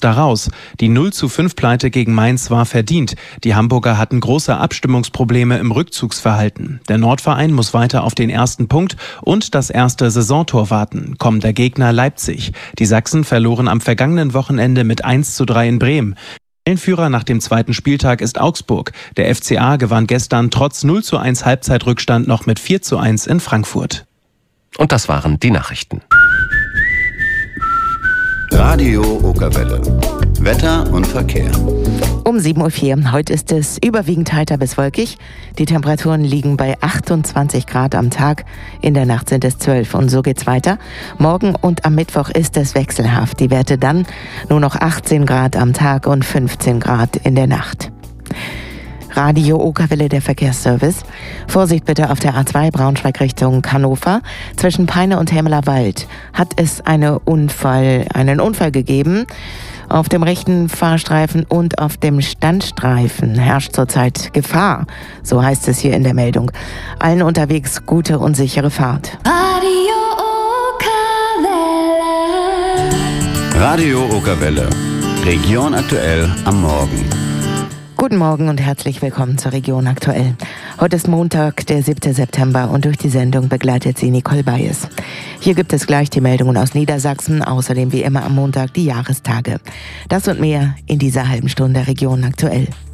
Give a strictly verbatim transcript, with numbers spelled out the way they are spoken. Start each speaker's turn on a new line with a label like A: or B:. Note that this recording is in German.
A: da raus. Die null zu fünf Pleite gegen Mainz war verdient. Die Hamburger hatten große Abstimmungsprobleme im Rückzugsverhalten. Der Nordverein muss weiter auf den ersten Punkt und das erste Saisontor warten. Kommender Gegner Leipzig. Die Sachsen verloren am vergangenen Wochenende mit eins zu drei in Bremen. Tabellenführer nach dem zweiten Spieltag ist Augsburg. Der F C A gewann gestern trotz null zu eins Halbzeitrückstand noch mit vier zu eins in Frankfurt.
B: Und das waren die Nachrichten.
C: Radio Okerwelle. Wetter und Verkehr.
D: Um sieben Uhr vier. Heute ist es überwiegend heiter bis wolkig. Die Temperaturen liegen bei achtundzwanzig Grad am Tag. In der Nacht sind es zwölf. Und so geht's weiter. Morgen und am Mittwoch ist es wechselhaft. Die Werte dann nur noch achtzehn Grad am Tag und fünfzehn Grad in der Nacht. Radio Okerwelle, der Verkehrsservice. Vorsicht bitte auf der A zwei Braunschweig Richtung Hannover. Zwischen Peine und Hämeler Wald hat es eine Unfall, einen Unfall gegeben. Auf dem rechten Fahrstreifen und auf dem Standstreifen herrscht zurzeit Gefahr. So heißt es hier in der Meldung. Allen unterwegs gute und sichere Fahrt.
E: Radio Okerwelle.
C: Radio Okerwelle. Region aktuell am Morgen.
D: Guten Morgen und herzlich willkommen zur Region aktuell. Heute ist Montag, der siebte September und durch die Sendung begleitet sie Nicole Bayes. Hier gibt es gleich die Meldungen aus Niedersachsen, außerdem wie immer am Montag die Jahrestage. Das und mehr in dieser halben Stunde Region aktuell.